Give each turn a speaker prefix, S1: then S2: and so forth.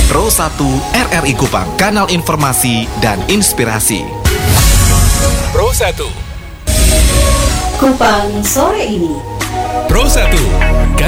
S1: Pro 1 RRI Kupang, kanal informasi dan inspirasi.
S2: Pro 1
S3: Kupang sore ini.
S2: Pro 1